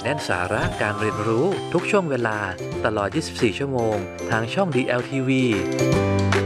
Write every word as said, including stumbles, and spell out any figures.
แน่นสาระการเรียนรู้ทุกช่วงเวลาตลอด ยี่สิบสี่ ชั่วโมงทางช่อง ดี แอล ที วี